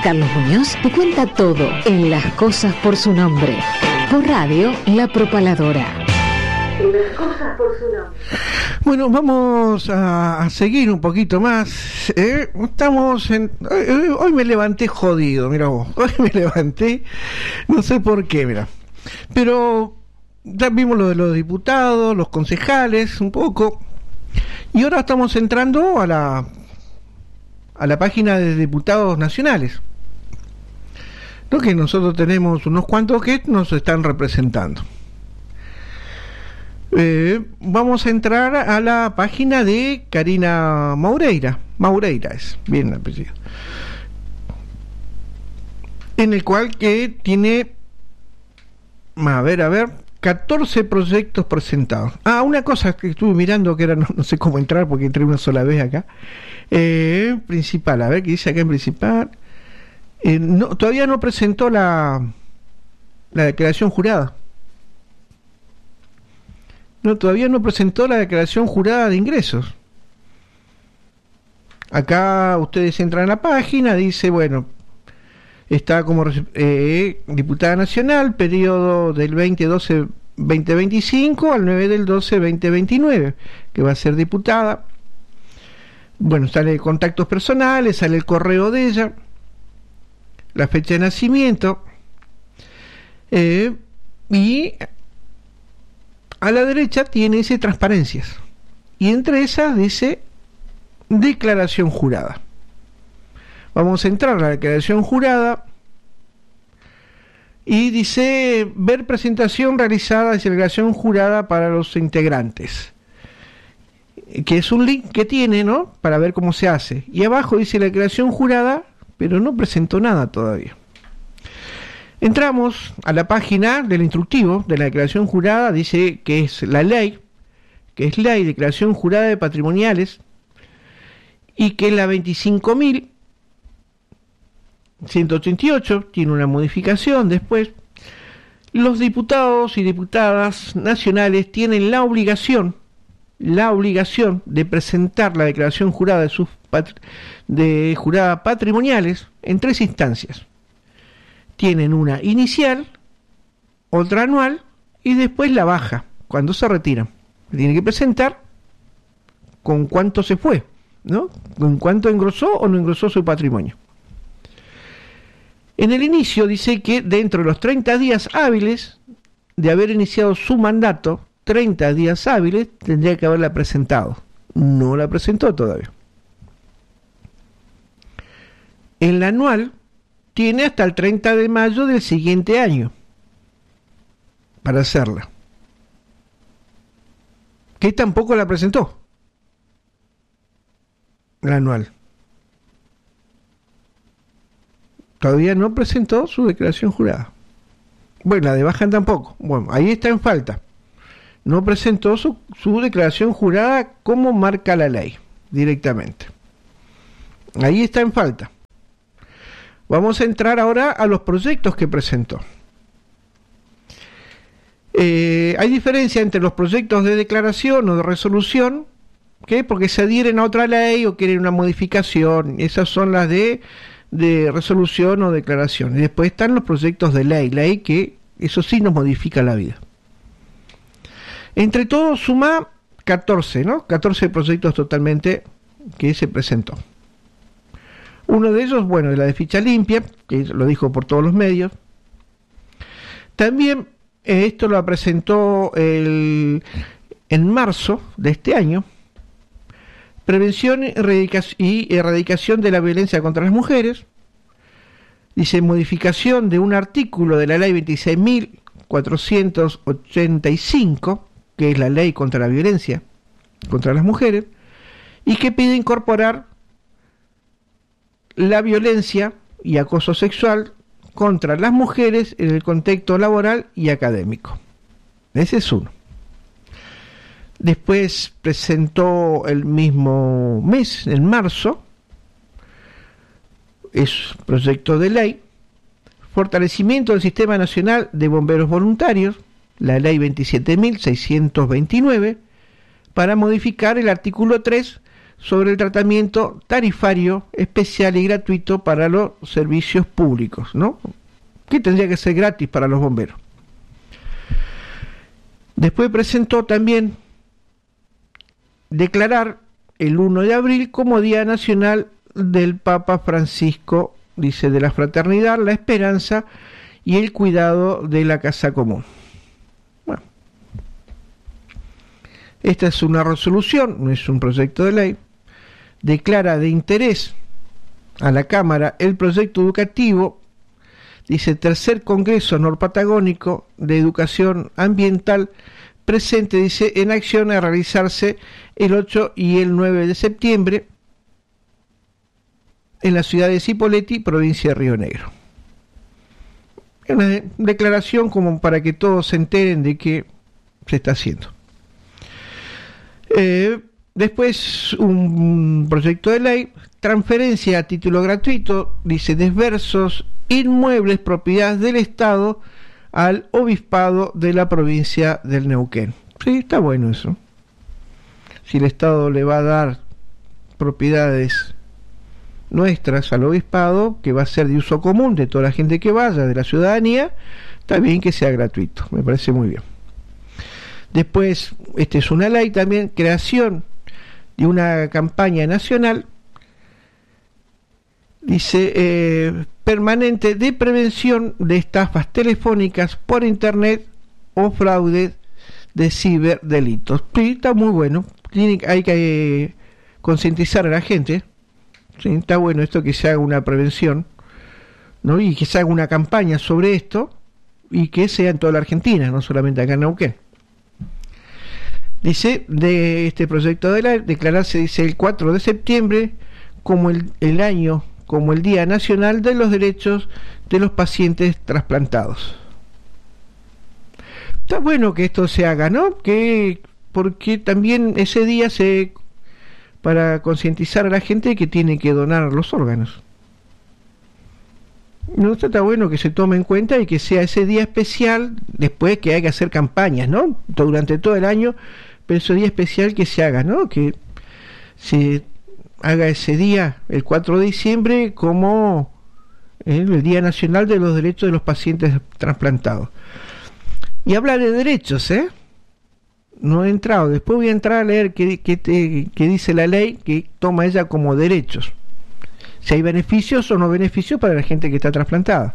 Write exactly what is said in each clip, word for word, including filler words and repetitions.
Carlos Muñoz te cuenta todo en Las Cosas por su Nombre. Por radio, La Propaladora. Las Cosas por su Nombre. Bueno, vamos a, a seguir un poquito más. ¿eh? Estamos en... Hoy, hoy me levanté jodido, mira vos. Hoy me levanté, no sé por qué, mira. Pero ya vimos lo de los diputados, los concejales, un poco. Y ahora estamos entrando a la... a la página de diputados nacionales, ¿no? Que nosotros tenemos unos cuantos que nos están representando. Eh, vamos a entrar a la página de Karina Maureira. Maureira es bien el apellido, en el cual que tiene, a ver, a ver, catorce proyectos presentados. Ah, una cosa que estuve mirando que era, no, no sé cómo entrar porque entré una sola vez acá. Eh, principal, a ver qué dice acá en principal. Eh, no, todavía no presentó la la declaración jurada. No, todavía no presentó la declaración jurada de ingresos. Acá ustedes entran a la página, dice, bueno, está como eh, diputada nacional, periodo del veinte doce veinte veinticinco al nueve del doce veinte veintinueve, que va a ser diputada. Bueno, sale contactos personales, sale el correo de ella, la fecha de nacimiento, eh, y a la derecha tiene ese transparencias, y entre esas dice declaración jurada. Vamos a entrar a la declaración jurada y dice ver presentación realizada de declaración jurada para los integrantes, que es un link que tiene, ¿no?, para ver cómo se hace. Y abajo dice la declaración jurada, pero no presentó nada todavía. Entramos a la página del instructivo de la declaración jurada, dice que es la ley, que es ley de declaración jurada de patrimoniales, y que es la veinticinco mil ciento ochenta y ocho, tiene una modificación después. Los diputados y diputadas nacionales tienen la obligación, la obligación de presentar la declaración jurada de sus pat- de jurada patrimoniales en tres instancias. Tienen una inicial, otra anual y después la baja, cuando se retiran. Tienen que presentar con cuánto se fue, ¿no? Con cuánto engrosó o no engrosó su patrimonio. En el inicio dice que dentro de los treinta días hábiles de haber iniciado su mandato, treinta días hábiles, tendría que haberla presentado. No la presentó todavía. En la anual tiene hasta el treinta de mayo del siguiente año para hacerla, que tampoco la presentó, la anual. Todavía no presentó su declaración jurada. Bueno, la de baja tampoco. Bueno, ahí está en falta. No presentó su, su declaración jurada como marca la ley, directamente. Ahí está en falta. Vamos a entrar ahora a los proyectos que presentó. Eh, hay diferencia entre los proyectos de declaración o de resolución, ¿qué? Porque se adhieren a otra ley o quieren una modificación. Esas son las de, de resolución o declaración. Y después están los proyectos de ley, ley que eso sí nos modifica la vida. Entre todos suma catorce, ¿no? catorce proyectos totalmente que se presentó. Uno de ellos, bueno, es la de ficha limpia, que lo dijo por todos los medios. También eh, esto lo presentó el, en marzo de este año. Prevención y erradicación de la violencia contra las mujeres. Dice modificación de un artículo de la ley veintiséis mil cuatrocientos ochenta y cinco, que es la ley contra la violencia contra las mujeres, y que pide incorporar la violencia y acoso sexual contra las mujeres en el contexto laboral y académico. Ese es uno. Después presentó el mismo mes, en marzo, es proyecto de ley, fortalecimiento del Sistema Nacional de Bomberos Voluntarios, la ley veintisiete mil seiscientos veintinueve, para modificar el artículo tres sobre el tratamiento tarifario especial y gratuito para los servicios públicos, ¿no? Que tendría que ser gratis para los bomberos. Después presentó también declarar el uno de abril como Día Nacional del Papa Francisco, dice, de la fraternidad, la esperanza y el cuidado de la casa común. Bueno, esta es una resolución, no es un proyecto de ley. Declara de interés a la Cámara el proyecto educativo, dice, tercer Congreso Norpatagónico de Educación Ambiental, presente, dice, en acción a realizarse el ocho y el nueve de septiembre en la ciudad de Cipolletti, provincia de Río Negro. Es una de- declaración como para que todos se enteren de qué se está haciendo. Eh, después, un proyecto de ley, transferencia a título gratuito, dice, desversos inmuebles propiedades del Estado al obispado de la provincia del Neuquén. Sí, está bueno eso. Si el Estado le va a dar propiedades nuestras al obispado, que va a ser de uso común de toda la gente que vaya, de la ciudadanía, está bien que sea gratuito, me parece muy bien. Después, esta es una ley también, creación de una campaña nacional, dice, eh, permanente de prevención de estafas telefónicas por internet o fraude de ciberdelitos. Sí, está muy bueno. Tiene, hay que eh, concientizar a la gente. Sí, está bueno esto, que se haga una prevención, ¿no? Y que se haga una campaña sobre esto y que sea en toda la Argentina, no solamente acá en Neuquén. Dice, de este proyecto de ley, declararse, dice, el cuatro de septiembre como el, el año, como el Día Nacional de los Derechos de los Pacientes Trasplantados. Está bueno que esto se haga, ¿no? Que, porque también ese día se, para concientizar a la gente que tiene que donar los órganos. No, está bueno que se tome en cuenta y que sea ese día especial, después que hay que hacer campañas, ¿no? Durante todo el año, pero ese día especial que se haga, ¿no? Que se haga ese día, el cuatro de diciembre, como eh, el Día Nacional de los Derechos de los Pacientes Trasplantados. Y habla de derechos, ¿eh? No he entrado, después voy a entrar a leer qué, qué, te, qué dice la ley, que toma ella como derechos. Si hay beneficios o no beneficios para la gente que está trasplantada.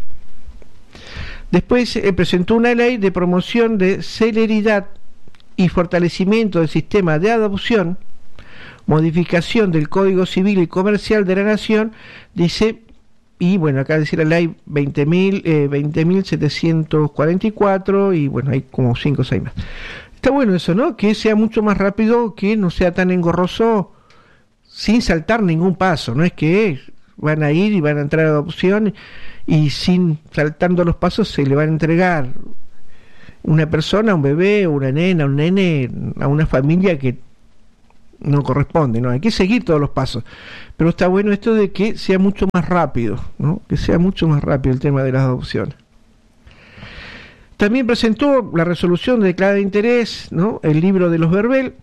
Después eh, presentó una ley de promoción de celeridad y fortalecimiento del sistema de adopción, modificación del Código Civil y Comercial de la Nación, dice, y bueno, acá dice la ley veinte mil setecientos cuarenta y cuatro, y bueno, hay como cinco o seis más. Está bueno eso, ¿no? Que sea mucho más rápido, que no sea tan engorroso, sin saltar ningún paso. No es que van a ir y van a entrar a adopción y sin saltando los pasos se le van a entregar una persona, un bebé, una nena, un nene, a una familia que no corresponde, ¿no? Hay que seguir todos los pasos. Pero está bueno esto de que sea mucho más rápido, ¿no? Que sea mucho más rápido el tema de las adopciones. También presentó la resolución de declarada de interés, ¿no? El libro de los Verbel.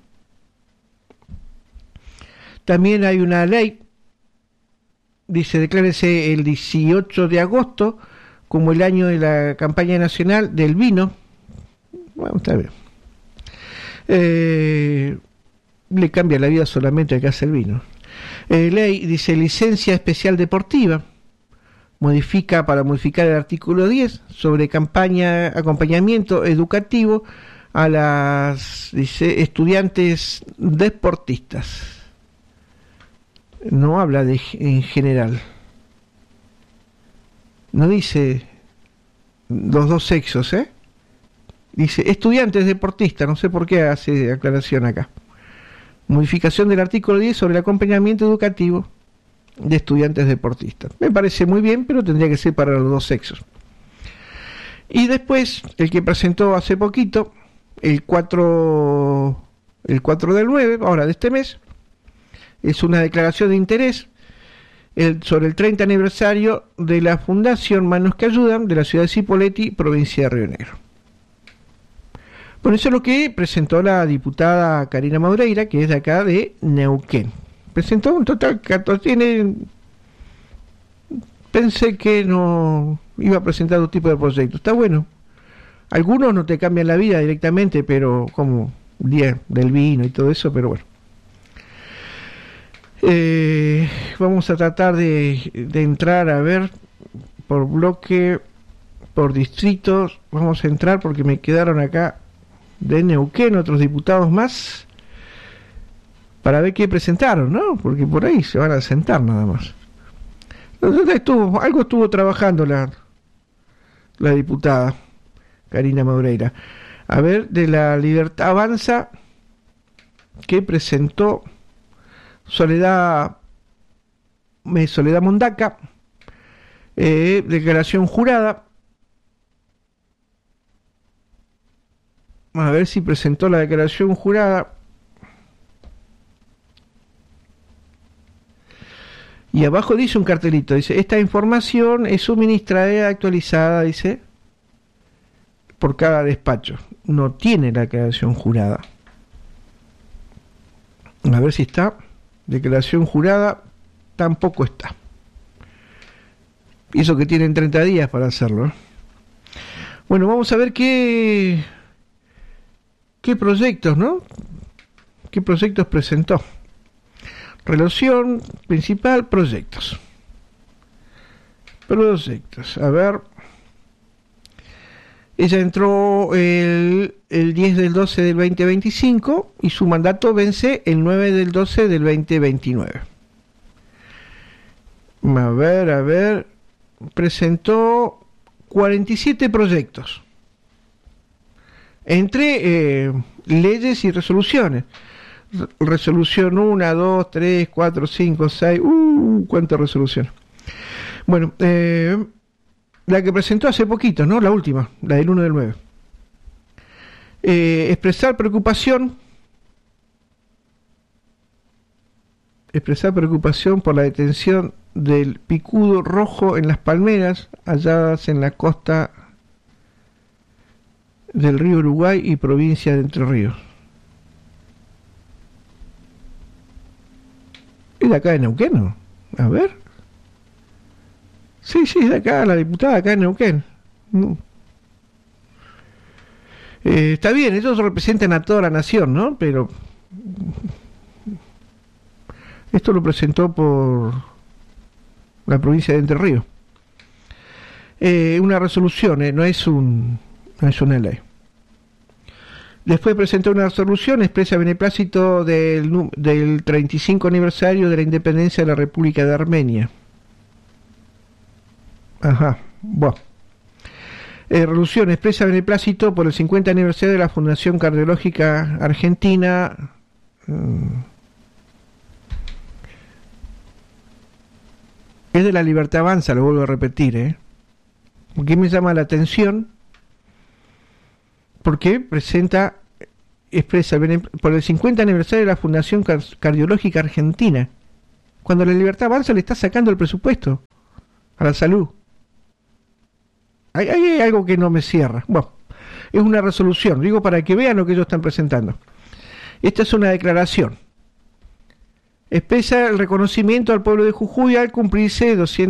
También hay una ley, dice, declárese el dieciocho de agosto como el año de la campaña nacional del vino. Bueno, está bien. Eh, le cambia la vida solamente al que hace el vino. Eh, ley, dice, licencia especial deportiva. Modifica, para modificar el artículo diez sobre campaña, acompañamiento educativo a las, dice, estudiantes deportistas. No habla de en general. No dice los dos sexos, ¿eh? Dice estudiantes deportistas, no sé por qué hace aclaración acá. Modificación del artículo diez sobre el acompañamiento educativo de estudiantes deportistas. Me parece muy bien, pero tendría que ser para los dos sexos. Y después, el que presentó hace poquito, el cuatro, el cuatro del nueve, ahora de este mes, es una declaración de interés el, sobre el treinta aniversario de la Fundación Manos que Ayudan de la ciudad de Cipolletti, provincia de Río Negro. Bueno, eso es lo que presentó la diputada Karina Madureira, que es de acá de Neuquén. Presentó un total catorce, tiene... Pensé que no iba a presentar otro tipo de proyectos. Está bueno. Algunos no te cambian la vida directamente, pero como día del vino y todo eso, pero bueno. Eh, vamos a tratar de, de entrar a ver por bloque, por distritos. Vamos a entrar porque me quedaron acá de Neuquén otros diputados más para ver qué presentaron, ¿no? Porque por ahí se van a sentar nada más. Estuvo, algo estuvo trabajando la, la diputada Karina Madureira. A ver, de la Libertad Avanza, que presentó Soledad eh, Soledad Mondaca, eh, declaración jurada. A ver si presentó la declaración jurada. Y abajo dice un cartelito, dice, esta información es suministrada y actualizada, dice, por cada despacho. No tiene la declaración jurada. A ver si está. Declaración jurada tampoco está. Y eso que tienen treinta días para hacerlo, ¿eh? Bueno, vamos a ver qué qué proyectos, ¿no? ¿Qué proyectos presentó? Relación principal, proyectos. Proyectos. A ver. Ella entró el, el diez del doce del veinte veinticinco y su mandato vence el nueve del doce del veinte veintinueve. A ver, a ver. Presentó cuarenta y siete proyectos. Entre eh, leyes y resoluciones. Resolución uno, dos, tres, cuatro, cinco, seis. Uh, cuántas resoluciones. Bueno, eh, la que presentó hace poquito, ¿no? La última, la del uno del nueve. Eh, expresar preocupación. Expresar preocupación por la detención del picudo rojo en las palmeras halladas en la costa del río Uruguay y provincia de Entre Ríos. ¿Es de acá de Neuquén, no? A ver. Sí, sí, es de acá, la diputada acá en Neuquén. No. Eh, está bien, ellos representan a toda la nación, ¿no? Pero esto lo presentó por la provincia de Entre Ríos. Eh, una resolución, eh, no es un, no es una ley. Después presentó una resolución, expresa beneplácito del, del treinta y cinco aniversario de la independencia de la República de Armenia. Ajá, bueno. Eh, resolución, expresa beneplácito por el cincuenta aniversario de la Fundación Cardiológica Argentina. Mm. Es de la Libertad Avanza, lo vuelvo a repetir, ¿eh? Porque me llama la atención. Porque presenta, expresa por el cincuenta aniversario de la Fundación Cardiológica Argentina, cuando la Libertad Avanza le está sacando el presupuesto a la salud. Hay, hay algo que no me cierra. Bueno, es una resolución, digo para que vean lo que ellos están presentando. Esta es una declaración. Expresa el reconocimiento al pueblo de Jujuy al cumplirse doscientos